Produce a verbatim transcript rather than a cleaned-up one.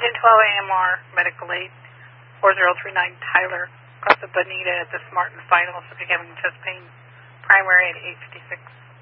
Agent twelve A M R, medical aid, four zero three nine Tyler, across the Bonita at the Smart and Final, so if you're having chest pain, primary at eight fifty-six.